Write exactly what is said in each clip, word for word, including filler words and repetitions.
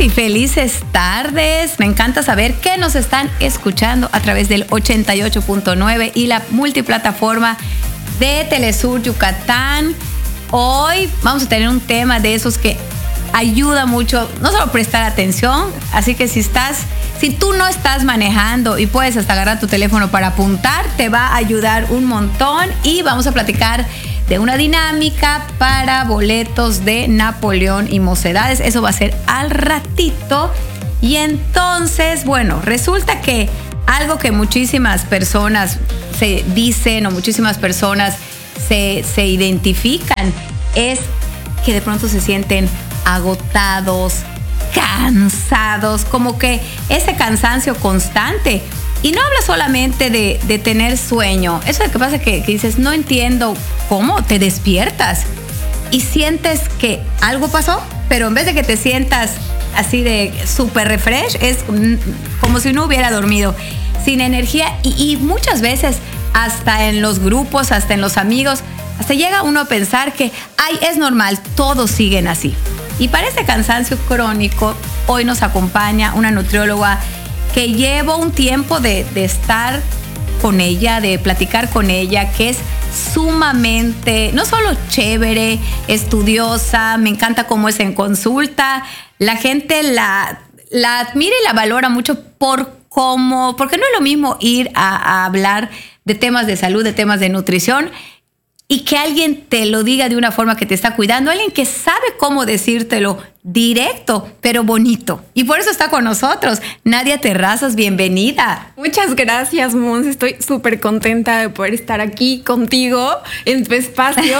y felices tardes. Me encanta saber que nos están escuchando a través del ochenta y ocho punto nueve y la multiplataforma de Telesur Yucatán. Hoy vamos a tener un tema de esos que ayuda mucho, no solo prestar atención, así que si estás, si tú no estás manejando y puedes hasta agarrar tu teléfono para apuntar, te va a ayudar un montón. Y vamos a platicar de una dinámica para boletos de Napoleón y Mocedades. Eso va a ser al ratito. Y entonces, bueno, resulta que algo que muchísimas personas se dicen o muchísimas personas se, se identifican es que de pronto se sienten agotados, cansados, como que ese cansancio constante. Y no habla solamente de, de tener sueño. Eso es lo que pasa que, que dices, no entiendo cómo te despiertas y sientes que algo pasó, pero en vez de que te sientas así de súper refresh, es como si no hubiera dormido, sin energía. Y, y muchas veces hasta en los grupos, hasta en los amigos, hasta llega uno a pensar que, ay, es normal, todos siguen así. Y para este cansancio crónico, hoy nos acompaña una nutrióloga que llevo un tiempo de, de estar con ella, de platicar con ella, que es sumamente, no solo chévere, estudiosa, me encanta cómo es en consulta. La gente la, la admira y la valora mucho por cómo, porque no es lo mismo ir a, a hablar de temas de salud, de temas de nutrición, y que alguien te lo diga de una forma que te está cuidando, alguien que sabe cómo decírtelo directo, pero bonito. Y por eso está con nosotros. Nadia Terrazas, bienvenida. Muchas gracias, Mons. Estoy súper contenta de poder estar aquí contigo en tu espacio.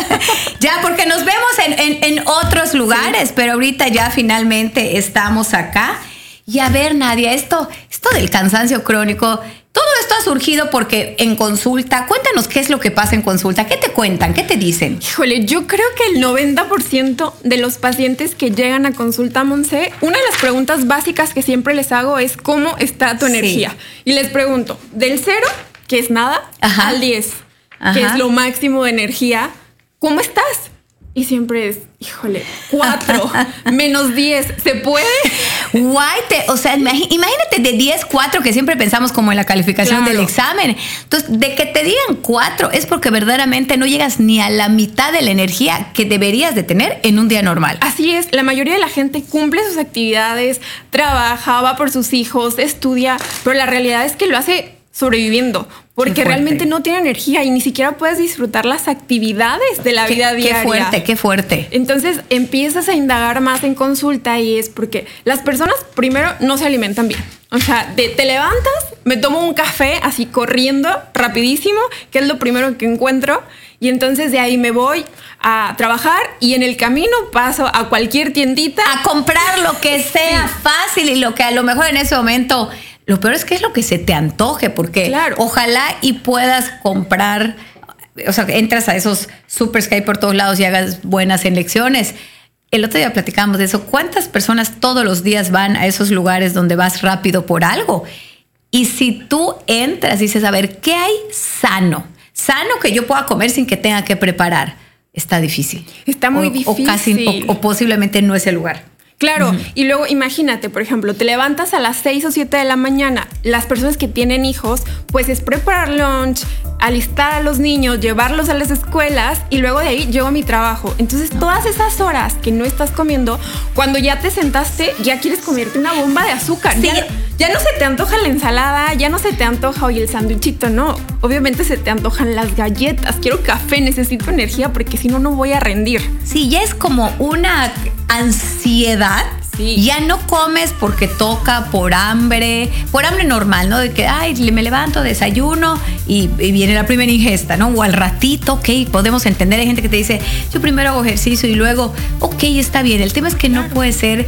Ya, porque nos vemos en, en, en otros lugares, sí, pero ahorita ya finalmente estamos acá. Y a ver, Nadia, esto, esto del cansancio crónico, todo esto ha surgido porque en consulta, cuéntanos qué es lo que pasa en consulta, ¿qué te cuentan? ¿Qué te dicen? Híjole, yo creo que el noventa por ciento de los pacientes que llegan a consulta, Monse, una de las preguntas básicas que siempre les hago es ¿cómo está tu energía? Sí. Y les pregunto, del cero, que es nada, ajá, al diez, ajá, que es lo máximo de energía, ¿cómo estás? Y siempre es, híjole, cuatro, menos diez, ¿se puede? Guay, te, o sea, imagínate de diez, cuatro, que siempre pensamos como en la calificación, claro, del examen. Entonces, de que te digan cuatro es porque verdaderamente no llegas ni a la mitad de la energía que deberías de tener en un día normal. Así es, la mayoría de la gente cumple sus actividades, trabaja, va por sus hijos, estudia, pero la realidad es que lo hace sobreviviendo, porque realmente no tiene energía y ni siquiera puedes disfrutar las actividades de la qué, vida diaria. Qué fuerte, qué fuerte. Entonces empiezas a indagar más en consulta y es porque las personas primero no se alimentan bien. O sea, te, te levantas, me tomo un café así corriendo rapidísimo, que es lo primero que encuentro, y entonces de ahí me voy a trabajar y en el camino paso a cualquier tiendita a comprar lo que sea, sí, fácil y lo que a lo mejor en ese momento. Lo peor es que es lo que se te antoje, porque claro, ojalá y puedas comprar, o sea, entras a esos supers que hay por todos lados y hagas buenas elecciones. El otro día platicamos de eso. ¿Cuántas personas todos los días van a esos lugares donde vas rápido por algo? Y si tú entras y dices, a ver, ¿qué hay sano? Sano que yo pueda comer sin que tenga que preparar. Está difícil. Está muy o, difícil. O, casi, o, o posiblemente no es el lugar. Claro, uh-huh. Y luego imagínate, por ejemplo, te levantas a las seis o siete de la mañana. Las personas que tienen hijos, pues es preparar lunch, alistar a los niños, llevarlos a las escuelas y luego de ahí llego a mi trabajo. Entonces, no. todas esas horas que no estás comiendo, cuando ya te sentaste, ya quieres comerte una bomba de azúcar. Sí. Ya, ya no se te antoja la ensalada, ya no se te antoja hoy el sándwichito, no. Obviamente se te antojan las galletas. Quiero café, necesito energía porque si no, no voy a rendir. Sí, ya es como una ansiedad. Sí. Ya no comes porque toca, por hambre, por hambre normal, ¿no? De que, ay, me levanto, desayuno y, y viene la primera ingesta, ¿no? O al ratito, ok, podemos entender. Hay gente que te dice, yo primero hago ejercicio y luego, ok, está bien. El tema es que no puede ser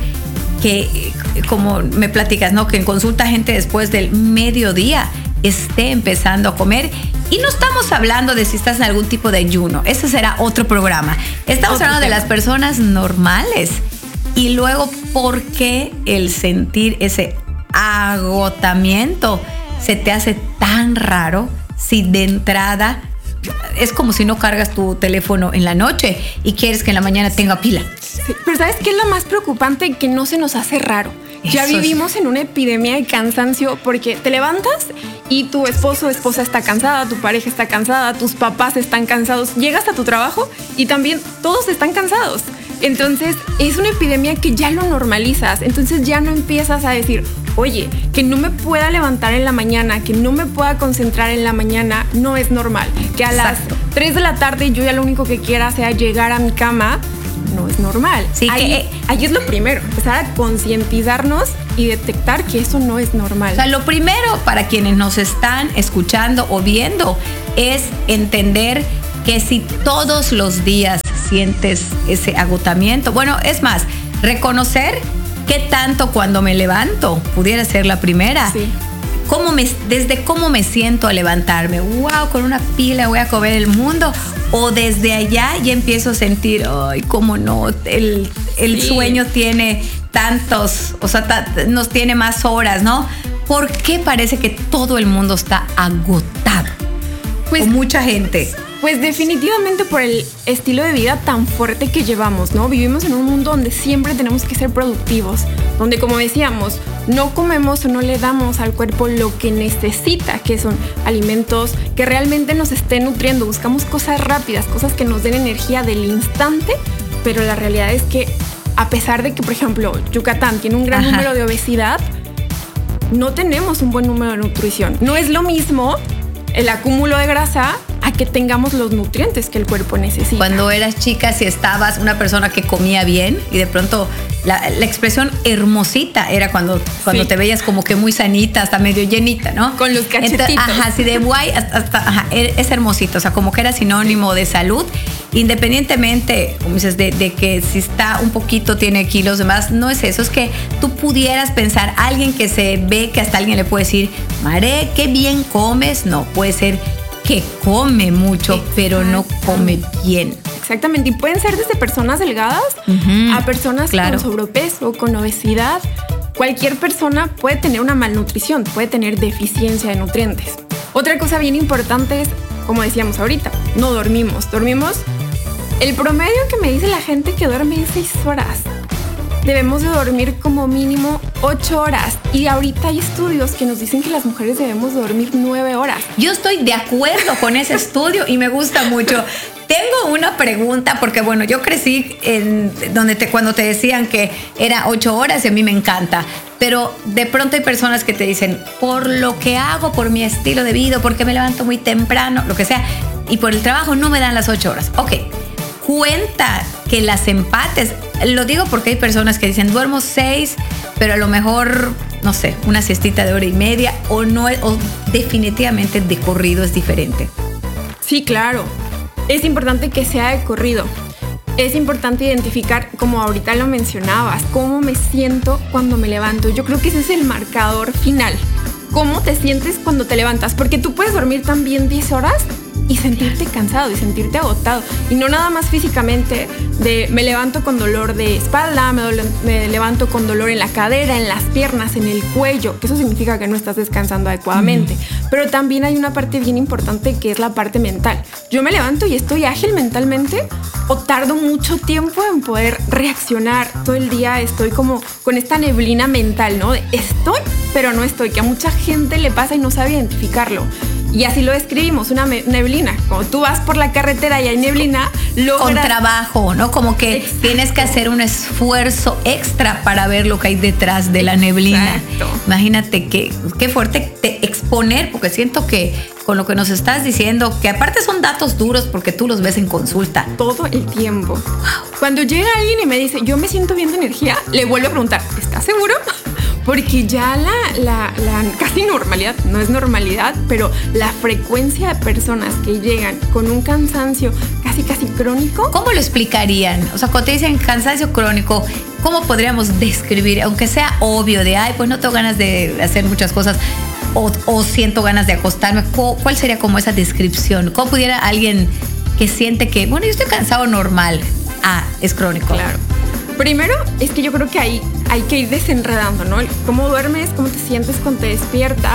que, como me platicas, ¿no? Que en consulta gente después del mediodía esté empezando a comer. Y no estamos hablando de si estás en algún tipo de ayuno. Ese será otro programa. Estamos otro hablando tema. De las personas normales. Y luego, ¿por qué el sentir ese agotamiento se te hace tan raro si de entrada es como si no cargas tu teléfono en la noche y quieres que en la mañana tenga pila. Sí, pero ¿sabes qué es lo más preocupante? Que no se nos hace raro. Eso ya vivimos es. en una epidemia de cansancio porque te levantas y tu esposo o esposa está cansada, tu pareja está cansada, tus papás están cansados, llegas a tu trabajo y también todos están cansados. Entonces es una epidemia que ya lo normalizas, entonces ya no empiezas a decir, oye, que no me pueda levantar en la mañana, que no me pueda concentrar en la mañana, no es normal. Que a Exacto. las tres de la tarde yo ya lo único que quiera sea llegar a mi cama, no es normal. Sí, ahí, que, ahí es lo primero, empezar a concientizarnos y detectar que eso no es normal. O sea, lo primero para quienes nos están escuchando o viendo es entender que si todos los días sientes ese agotamiento, bueno, es más, reconocer qué tanto cuando me levanto, pudiera ser la primera. Sí. ¿Cómo me, desde cómo me siento a levantarme, wow, con una pila voy a comer el mundo, o desde allá ya empiezo a sentir, ay, cómo no, el, el sí. sueño tiene tantos, o sea, ta, nos tiene más horas, ¿no? ¿Por qué parece que todo el mundo está agotado? Pues, o mucha gente. Pues definitivamente por el estilo de vida tan fuerte que llevamos, ¿no? Vivimos en un mundo donde siempre tenemos que ser productivos, donde, como decíamos, no comemos o no le damos al cuerpo lo que necesita, que son alimentos que realmente nos estén nutriendo. Buscamos cosas rápidas, cosas que nos den energía del instante, pero la realidad es que a pesar de que, por ejemplo, Yucatán tiene un gran Ajá. número de obesidad, no tenemos un buen número de nutrición. No es lo mismo el acúmulo de grasa a que tengamos los nutrientes que el cuerpo necesita. Cuando eras chica, si estabas una persona que comía bien y de pronto la, la expresión hermosita era cuando, cuando sí. te veías como que muy sanita, hasta medio llenita, ¿no? Con los cachetitos. Entonces, ajá, así de guay, hasta, hasta ajá, es hermosito, o sea, como que era sinónimo de salud, independientemente, como dices, de, de que si está un poquito, tiene kilos de más, no es eso, es que tú pudieras pensar, alguien que se ve que hasta alguien le puede decir, Mare, qué bien comes, no, puede ser que come mucho, pero no come bien. Exactamente, y pueden ser desde personas delgadas uh-huh. a personas claro. con sobrepeso, con obesidad. Cualquier persona puede tener una malnutrición, puede tener deficiencia de nutrientes. Otra cosa bien importante es, como decíamos ahorita, no dormimos. Dormimos, el promedio que me dice la gente que duerme es seis horas. Debemos de dormir como mínimo ocho horas. Y ahorita hay estudios que nos dicen que las mujeres debemos de dormir nueve horas. Yo estoy de acuerdo con ese estudio y me gusta mucho. Tengo una pregunta porque, bueno, yo crecí en donde te, cuando te decían que era ocho horas y a mí me encanta. Pero de pronto hay personas que te dicen, por lo que hago, por mi estilo de vida, porque me levanto muy temprano, lo que sea, y por el trabajo no me dan las ocho horas. Ok, cuenta que las empates. Lo digo porque hay personas que dicen, duermo seis, pero a lo mejor, no sé, una siestita de hora y media, o no, o definitivamente de corrido es diferente. Sí, claro. Es importante que sea de corrido. Es importante identificar, como ahorita lo mencionabas, cómo me siento cuando me levanto. Yo creo que ese es el marcador final. ¿Cómo te sientes cuando te levantas? Porque tú puedes dormir también diez horas y sentirte cansado y sentirte agotado. Y no nada más físicamente, de me levanto con dolor de espalda, me, dole, me levanto con dolor en la cadera, en las piernas, en el cuello, que eso significa que no estás descansando adecuadamente. Mm. Pero también hay una parte bien importante que es la parte mental. Yo me levanto y estoy ágil mentalmente o tardo mucho tiempo en poder reaccionar. Todo el día estoy como con esta neblina mental, ¿no? De estoy, pero no estoy, que a mucha gente le pasa y no sabe identificarlo. Y así lo describimos, una neblina. Cuando tú vas por la carretera y hay neblina, logras... Con trabajo, ¿no? Como que Exacto. tienes que hacer un esfuerzo extra para ver lo que hay detrás de la neblina. Exacto. Imagínate qué, qué fuerte te exponer, porque siento que con lo que nos estás diciendo, que aparte son datos duros porque tú los ves en consulta. Todo el tiempo. Wow. Cuando llega alguien y me dice, yo me siento bien de energía, le vuelvo a preguntar, ¿estás seguro? Porque ya la, la, la casi normalidad, no es normalidad, pero la frecuencia de personas que llegan con un cansancio casi casi crónico. ¿Cómo lo explicarían? O sea, cuando te dicen cansancio crónico, ¿cómo podríamos describir? Aunque sea obvio de, ay, pues no tengo ganas de hacer muchas cosas o, o siento ganas de acostarme. ¿Cuál sería como esa descripción? ¿Cómo pudiera alguien que siente que, bueno, yo estoy cansado normal, ah, es crónico? Claro. Primero, es que yo creo que ahí hay que ir desenredando, ¿no? Cómo duermes, cómo te sientes cuando te despiertas.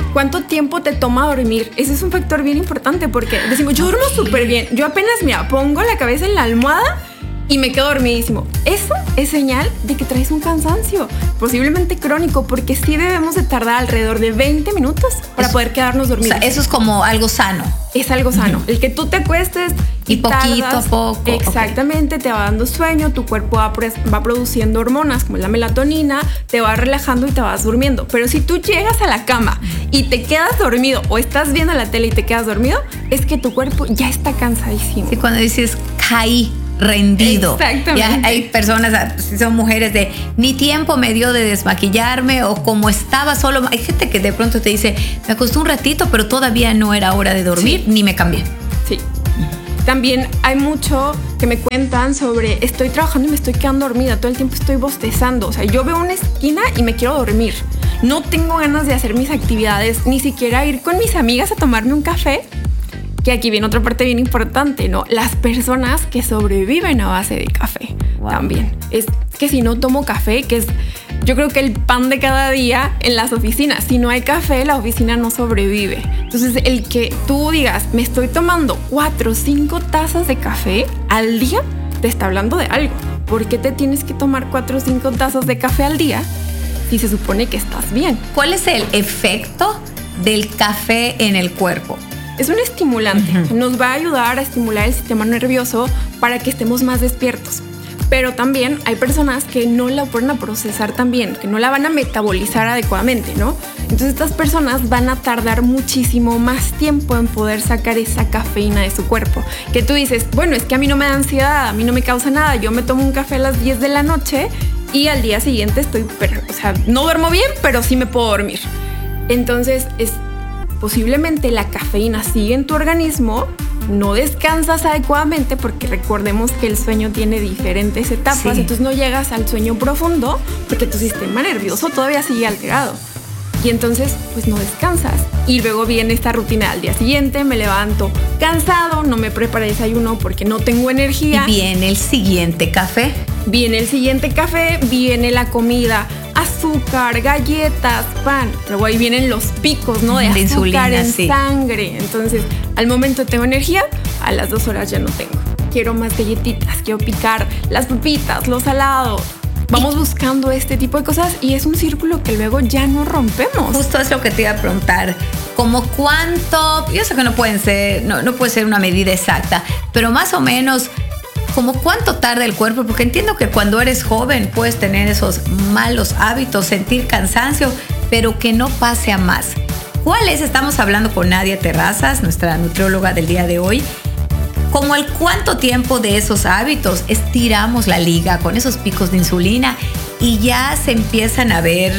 ¿Cuánto tiempo te toma dormir? Ese es un factor bien importante porque decimos, yo duermo súper bien. Yo apenas, mira, pongo la cabeza en la almohada y me quedo dormidísimo. Eso es señal de que traes un cansancio, posiblemente crónico, porque sí debemos de tardar alrededor de veinte minutos para eso, poder quedarnos dormidos. O sea, eso es como algo sano. Es algo sano. Uh-huh. El que tú te acuestes y, y poquito tardas, a poco. Exactamente, okay. Te va dando sueño, tu cuerpo va, va produciendo hormonas como la melatonina, te va relajando y te vas durmiendo. Pero si tú llegas a la cama y te quedas dormido o estás viendo la tele y te quedas dormido, es que tu cuerpo ya está cansadísimo. Y cuando dices caí, rendido. Exactamente. Ya hay personas, si son mujeres de ni tiempo me dio de desmaquillarme o como estaba solo. Hay gente que de pronto te dice, me acosté un ratito, pero todavía no era hora de dormir, sí. Ni me cambié. Sí. También hay mucho que me cuentan sobre estoy trabajando y me estoy quedando dormida, todo el tiempo estoy bostezando. O sea, yo veo una esquina y me quiero dormir. No tengo ganas de hacer mis actividades, ni siquiera ir con mis amigas a tomarme un café. Que aquí viene otra parte bien importante, ¿no? Las personas que sobreviven a base de café. Wow. También. Es que si no tomo café, que es yo creo que el pan de cada día en las oficinas. Si no hay café, la oficina no sobrevive. Entonces, el que tú digas, me estoy tomando cuatro o cinco tazas de café al día, te está hablando de algo. ¿Por qué te tienes que tomar cuatro o cinco tazas de café al día si se supone que estás bien? ¿Cuál es el efecto del café en el cuerpo? Es un estimulante, uh-huh. Nos va a ayudar a estimular el sistema nervioso para que estemos más despiertos. Pero también hay personas que no la pueden procesar tan bien, que no la van a metabolizar adecuadamente, ¿no? Entonces estas personas van a tardar muchísimo más tiempo en poder sacar esa cafeína de su cuerpo. Que tú dices, bueno, es que a mí no me da ansiedad, a mí no me causa nada, yo me tomo un café a las diez de la noche y al día siguiente estoy, o sea, no duermo bien, pero sí me puedo dormir. Entonces es posiblemente la cafeína sigue en tu organismo, no descansas adecuadamente porque recordemos que el sueño tiene diferentes etapas, sí. Entonces no llegas al sueño profundo porque tu sistema nervioso todavía sigue alterado y entonces pues no descansas y luego viene esta rutina al día siguiente, me levanto cansado, no me preparo desayuno porque no tengo energía. Y viene el siguiente café. Viene el siguiente café, viene la comida, azúcar, galletas, pan. Luego ahí vienen los picos, ¿no? De, de azúcar insulina, en sí. Sangre. Entonces, al momento tengo energía, a las dos horas ya no tengo. Quiero más galletitas, quiero picar las papitas, los salados. Vamos buscando este tipo de cosas y es un círculo que luego ya no rompemos. Justo es lo que te iba a preguntar. ¿Cómo cuánto? Yo sé que no pueden ser, no, no puede ser una medida exacta, pero más o menos, ¿cómo cuánto tarda el cuerpo? Porque entiendo que cuando eres joven puedes tener esos malos hábitos, sentir cansancio, pero que no pase a más. ¿Cuál es? Estamos hablando con Nadia Terrazas, nuestra nutrióloga del día de hoy. ¿Cómo el cuánto tiempo de esos hábitos estiramos la liga con esos picos de insulina y ya se empiezan a ver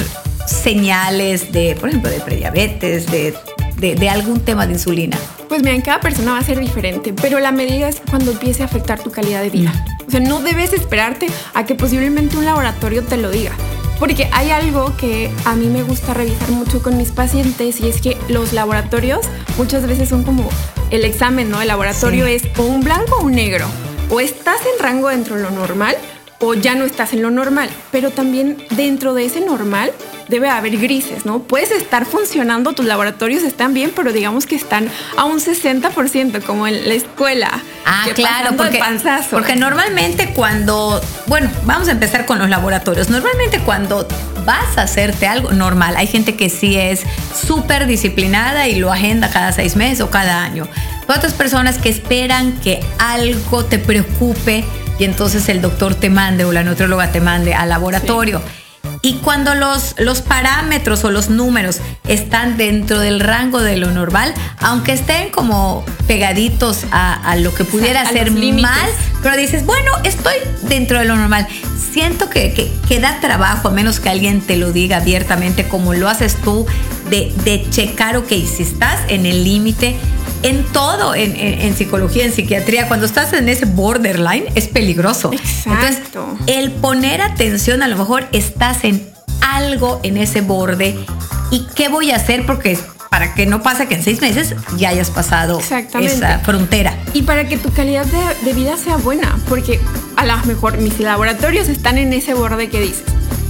señales de, por ejemplo, de prediabetes, de, de, de algún tema de insulina? Pues mira, en cada persona va a ser diferente, pero la medida es cuando empiece a afectar tu calidad de vida. Mm. O sea, no debes esperarte a que posiblemente un laboratorio te lo diga. Porque hay algo que a mí me gusta revisar mucho con mis pacientes y es que los laboratorios muchas veces son como el examen, ¿no? El laboratorio sí. Es o un blanco o un negro. O estás en rango dentro de lo normal o ya no estás en lo normal. Pero también dentro de ese normal debe haber grises, ¿no? Puedes estar funcionando, tus laboratorios están bien, pero digamos que están a un sesenta por ciento, como en la escuela. Ah, claro, porque, porque normalmente cuando, bueno, vamos a empezar con los laboratorios. Normalmente cuando vas a hacerte algo normal, hay gente que sí es súper disciplinada y lo agenda cada seis meses o cada año. Hay otras personas que esperan que algo te preocupe y entonces el doctor te mande o la nutrióloga te mande al laboratorio. Sí. Y cuando los, los parámetros o los números están dentro del rango de lo normal, aunque estén como pegaditos a, a lo que pudiera a ser mal, pero dices, bueno, estoy dentro de lo normal. Siento que, que, que da trabajo, a menos que alguien te lo diga abiertamente, como lo haces tú, de, de checar, ok, si estás en el límite, en todo, en, en, en psicología, en psiquiatría, cuando estás en ese borderline es peligroso. Exacto. Entonces, el poner atención, a lo mejor estás en algo en ese borde y qué voy a hacer porque para que no pase que en seis meses ya hayas pasado esa frontera. Y para que tu calidad de, de vida sea buena, porque a lo mejor mis laboratorios están en ese borde que dices.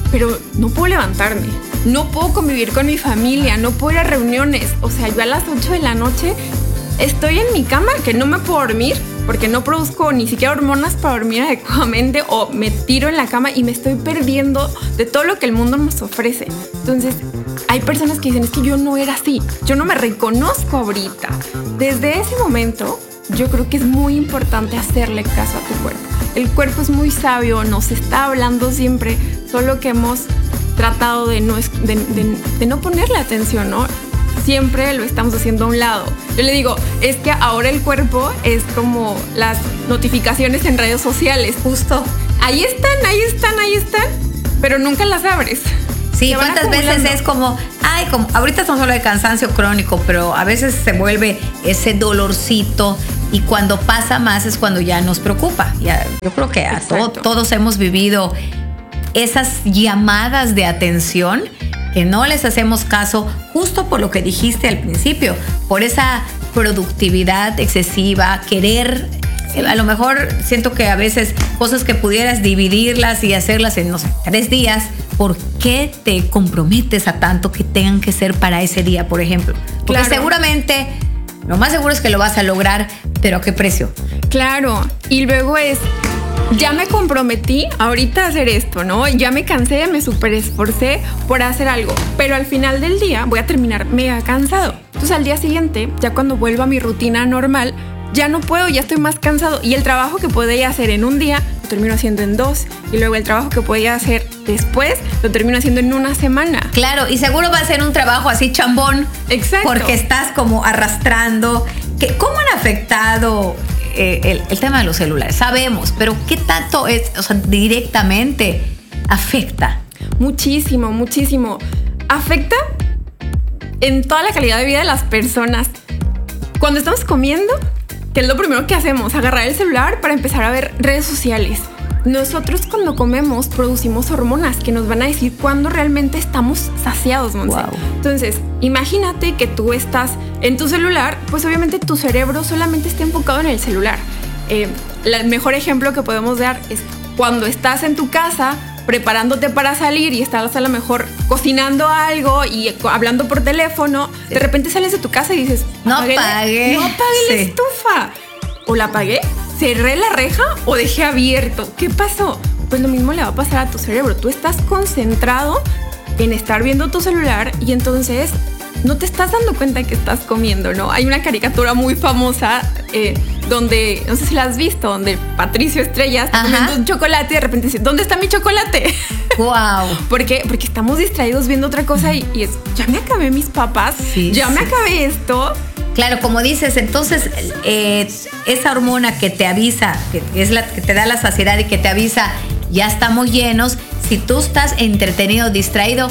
pero no puedo levantarme, no puedo convivir con mi familia, no puedo ir a reuniones. O sea, yo a las ocho de la noche estoy en mi cama que no me puedo dormir porque no produzco ni siquiera hormonas para dormir adecuadamente, o me tiro en la cama y me estoy perdiendo de todo lo que el mundo nos ofrece. Entonces, hay personas que dicen, es que yo no era así, yo no me reconozco ahorita. Desde ese momento, yo creo que es muy importante hacerle caso a tu cuerpo. El cuerpo es muy sabio, nos está hablando siempre, solo que hemos tratado de no, de, de, de no ponerle atención, ¿no? Siempre lo estamos haciendo a un lado. Yo le digo, es que ahora el cuerpo es como las notificaciones en redes sociales. Justo. Ahí están, ahí están, ahí están, pero nunca las abres. Sí, ¿cuántas veces es como, ay, como, ahorita estamos hablando de cansancio crónico, pero a veces se vuelve ese dolorcito y cuando pasa más es cuando ya nos preocupa. Ya, yo creo que a to- todos hemos vivido esas llamadas de atención que no les hacemos caso justo por lo que dijiste al principio, por esa productividad excesiva, querer, sí. A lo mejor siento que a veces cosas que pudieras dividirlas y hacerlas en, no sé, tres días, ¿por qué te comprometes a tanto que tengan que ser para ese día, por ejemplo? Porque claro. Seguramente, lo más seguro es que lo vas a lograr, pero ¿a qué precio? Claro, y luego es, ya me comprometí ahorita a hacer esto, ¿no? Ya me cansé, me súper esforcé por hacer algo, pero al final del día voy a terminar mega cansado. Entonces al día siguiente, ya cuando vuelvo a mi rutina normal, ya no puedo, ya estoy más cansado. Y el trabajo que podía hacer en un día, lo termino haciendo en dos. Y luego el trabajo que podía hacer después, lo termino haciendo en una semana. Claro, y seguro va a ser un trabajo así chambón. Exacto. Porque estás como arrastrando. ¿Cómo han afectado eh, el, el tema de los celulares? Sabemos, pero ¿qué tanto es, o sea, directamente afecta? Muchísimo, muchísimo. Afecta en toda la calidad de vida de las personas. Cuando estamos comiendo, que es lo primero que hacemos, agarrar el celular para empezar a ver redes sociales. Nosotros cuando comemos producimos hormonas que nos van a decir cuándo realmente estamos saciados, Monse. Wow. Entonces, imagínate que tú estás en tu celular, pues obviamente tu cerebro solamente está enfocado en el celular. Eh, el mejor ejemplo que podemos dar es cuando estás en tu casa preparándote para salir y estás a lo mejor cocinando algo y hablando por teléfono, sí. De repente sales de tu casa y dices, no apagué, no apagué sí. la estufa. O la apagué, cerré la reja o dejé abierto. ¿Qué pasó? Pues lo mismo le va a pasar a tu cerebro. Tú estás concentrado en estar viendo tu celular y entonces no te estás dando cuenta que estás comiendo, ¿no? Hay una caricatura muy famosa eh, donde, no sé si la has visto, donde Patricio Estrella está comiendo un chocolate y de repente dice, ¿dónde está mi chocolate? Wow. ¿Por qué? Porque estamos distraídos viendo otra cosa y, y es, ya me acabé mis papas, sí, ya sí. me acabé esto. Claro, como dices, entonces eh, esa hormona que te avisa, que es la que te da la saciedad y que te avisa, ya estamos llenos, si tú estás entretenido, distraído,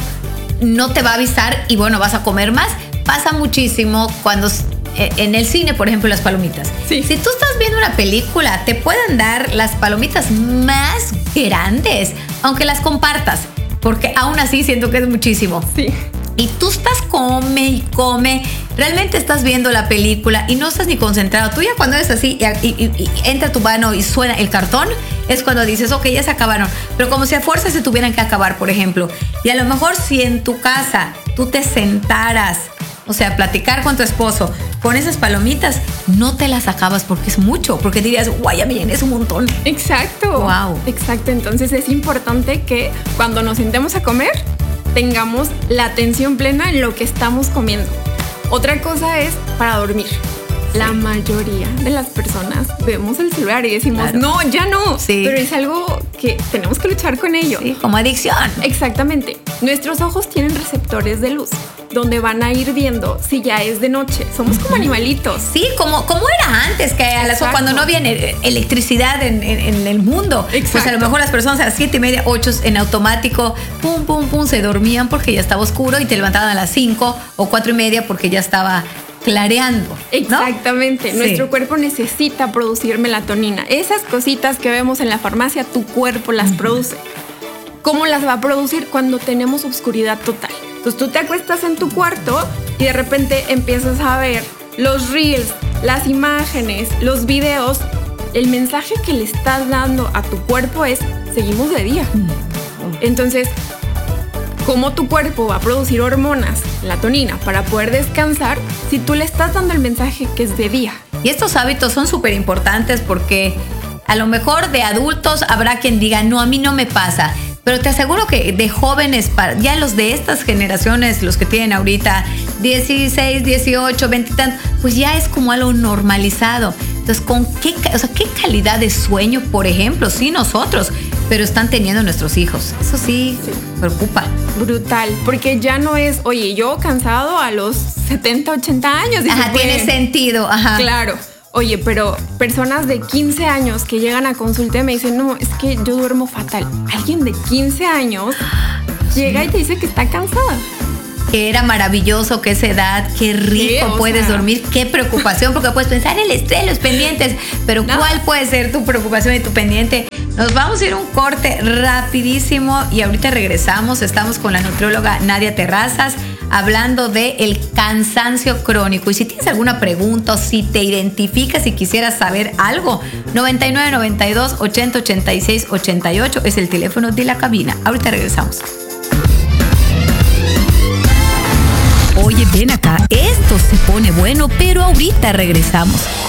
no te va a avisar y bueno, vas a comer más. Pasa muchísimo cuando eh, en el cine, por ejemplo, las palomitas. Sí. Si tú estás viendo una película, te pueden dar las palomitas más grandes, aunque las compartas, porque aún así siento que es muchísimo. Sí. Y tú estás come y come, realmente estás viendo la película y no estás ni concentrado. Tú ya cuando eres así y, y, y entra tu mano y suena el cartón, es cuando dices, ok, ya se acabaron. Pero como si a fuerza se tuvieran que acabar, por ejemplo. Y a lo mejor si en tu casa tú te sentaras, o sea, platicar con tu esposo con esas palomitas, no te las acabas porque es mucho, porque dirías, guay, ya me llené, es un montón. Exacto. Wow. Exacto, entonces es importante que cuando nos sentemos a comer, tengamos la atención plena en lo que estamos comiendo. Otra cosa es para dormir. Sí. La mayoría de las personas vemos el celular y decimos, claro. no, ya no. Sí. Pero es algo que tenemos que luchar con ello. Sí, como adicción. Exactamente. Nuestros ojos tienen receptores de luz donde van a ir viendo si ya es de noche. Somos como animalitos. Sí, como, como era antes, que a las, cuando no había electricidad en, en, en el mundo. Exacto. Pues a lo mejor las personas a las siete y media, ocho en automático, pum, pum, pum, se dormían porque ya estaba oscuro y te levantaban a las cinco o cuatro y media porque ya estaba clareando, ¿no? Exactamente. Sí. Nuestro cuerpo necesita producir melatonina. Esas cositas que vemos en la farmacia, tu cuerpo las uh-huh. produce. ¿Cómo las va a producir? Cuando tenemos oscuridad total. Entonces tú te acuestas en tu cuarto y de repente empiezas a ver los reels, las imágenes, los videos. El mensaje que le estás dando a tu cuerpo es, seguimos de día. Entonces, ¿cómo tu cuerpo va a producir hormonas, melatonina, para poder descansar si tú le estás dando el mensaje que es de día? Y estos hábitos son súper importantes porque a lo mejor de adultos habrá quien diga, no, a mí no me pasa. Pero te aseguro que de jóvenes, ya los de estas generaciones, los que tienen ahorita dieciséis, dieciocho, veinte y tantos, pues ya es como algo normalizado. Entonces, ¿con qué, o sea, qué calidad de sueño, por ejemplo? Sí, nosotros, pero están teniendo nuestros hijos. Eso sí, sí. preocupa. Brutal, porque ya no es, oye, yo cansado a los setenta, ochenta años. Y ajá, tiene sentido, ajá. Claro. Oye, pero personas de quince años que llegan a consulta y me dicen, no, es que yo duermo fatal. Alguien de quince años sí. llega y te dice que está cansada. Que era maravilloso, que esa edad, qué rico sí, puedes sea... dormir, qué preocupación, porque puedes pensar en el estrés, los pendientes, pero no. ¿cuál puede ser tu preocupación y tu pendiente? Nos vamos a ir un corte rapidísimo y ahorita regresamos. Estamos con la nutrióloga Nadia Terrazas hablando de el cansancio crónico. Y si tienes alguna pregunta o si te identificas y quisieras saber algo, noventa y nueve, noventa y dos, ochenta, ochenta y seis, ochenta y ocho es el teléfono de la cabina. Ahorita regresamos. Oye, ven acá, esto se pone bueno, pero ahorita regresamos.